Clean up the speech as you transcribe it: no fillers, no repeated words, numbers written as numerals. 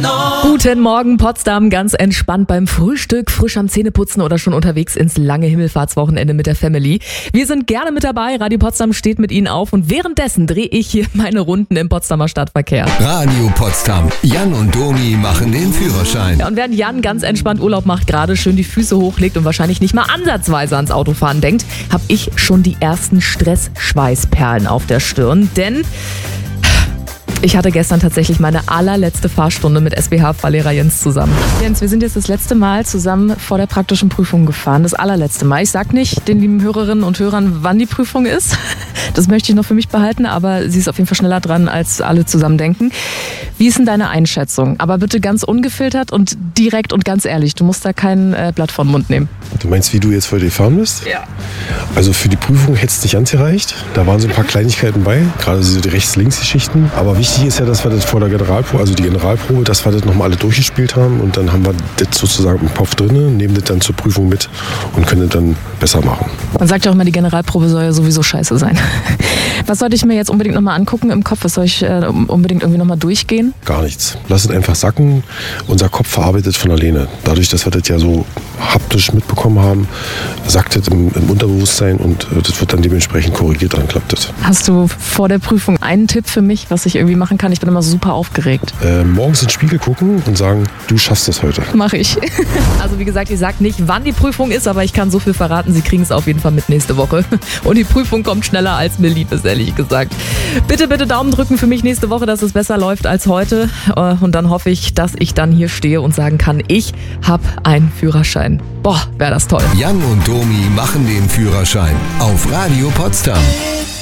Guten Morgen, Potsdam, ganz entspannt beim Frühstück, frisch am Zähneputzen oder schon unterwegs ins lange Himmelfahrtswochenende mit der Family. Wir sind gerne mit dabei, Radio Potsdam steht mit Ihnen auf und währenddessen drehe ich hier meine Runden im Potsdamer Stadtverkehr. Radio Potsdam, Jan und Domi machen den Führerschein. Ja, und während Jan ganz entspannt Urlaub macht, gerade schön die Füße hochlegt und wahrscheinlich nicht mal ansatzweise ans Autofahren denkt, habe ich schon die ersten Stressschweißperlen auf der Stirn, denn ich hatte gestern tatsächlich meine allerletzte Fahrstunde mit SBH-Fahrlehrer Jens zusammen. Jens, wir sind jetzt das letzte Mal zusammen vor der praktischen Prüfung gefahren. Das allerletzte Mal. Ich sag nicht den lieben Hörerinnen und Hörern, wann die Prüfung ist. Das möchte ich noch für mich behalten, aber sie ist auf jeden Fall schneller dran, als alle zusammen denken. Wie ist denn deine Einschätzung? Aber bitte ganz ungefiltert und direkt und ganz ehrlich. Du musst da kein Blatt vor den Mund nehmen. Du meinst, wie du jetzt heute gefahren bist? Ja. Also für die Prüfung hätte es nicht ganz gereicht. Da waren so ein paar Kleinigkeiten bei, gerade so die Rechts-Links-Geschichten. Aber wichtig ist ja, dass wir das vor der Generalprobe, also die Generalprobe, dass wir das nochmal alle durchgespielt haben und dann haben wir das sozusagen im Kopf drin, nehmen das dann zur Prüfung mit und können das dann besser machen. Man sagt ja auch immer, die Generalprobe soll ja sowieso scheiße sein. Was sollte ich mir jetzt unbedingt nochmal angucken im Kopf? Was soll ich unbedingt irgendwie nochmal durchgehen? Gar nichts. Lass es einfach sacken. Unser Kopf verarbeitet von alleine. Dadurch, dass wir das ja so haptisch mitbekommen haben, sackt das im Unterbewusstsein und das wird dann dementsprechend korrigiert, dann klappt das. Hast du vor der Prüfung einen Tipp für mich, was ich irgendwie machen kann? Ich bin immer super aufgeregt. Morgens in den Spiegel gucken und sagen, du schaffst das heute. Mache ich. Also wie gesagt, ich sage nicht, wann die Prüfung ist, aber ich kann so viel verraten, Sie kriegen es auf jeden Fall mit nächste Woche. Und die Prüfung kommt schneller, als mir lieb ist, ehrlich gesagt. Bitte, bitte Daumen drücken für mich nächste Woche, dass es besser läuft als heute. Und dann hoffe ich, dass ich dann hier stehe und sagen kann, ich habe einen Führerschein. Boah, wäre das toll. Jan und Domi machen den Führerschein auf Radio Potsdam.